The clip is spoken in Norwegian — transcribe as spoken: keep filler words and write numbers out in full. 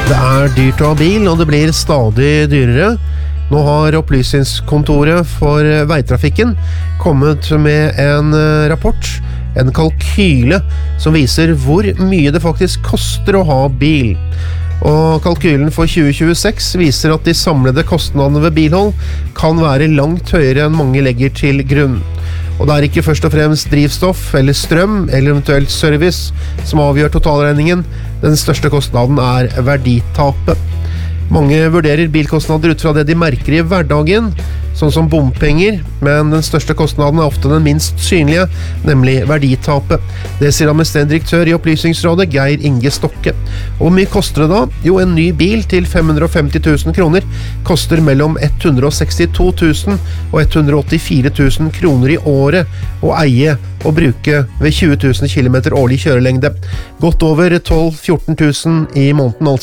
Det er dyrt å ha bil, og det blir stadig dyrere. Nå har Opplysningskontoret for veitrafikken kommet med en rapport, en kalkyle, som viser hvor mye det faktisk koster å ha bil. Og kalkylen for tjue tjueseks viser at de samlede kostnadene ved bilhold kan være langt høyere enn mange legger til grunn. Og det er ikke først og fremst drivstoff eller strøm eller eventuelt service som avgjør totalregningen. Den største kostnaden er verditapet. Mange vurderer bilkostnader ut fra det de merker i hverdagen, sånn som bompenger, men den største kostnaden er ofte den minst synlige, nemlig verditapet. Det sier administrerende direktør i Opplysningsrådet, Geir Inge Stokke. Og hvor mye koster det da? Jo, en ny bil til fem hundre og femti tusen kroner koster mellom ett hundre og sekstito tusen og ett hundre og åttifire tusen kroner i året å eie og bruke ved tjue tusen kilometer årlig kjørelengde. Godt over tolv til fjorten tusen i måneden altså.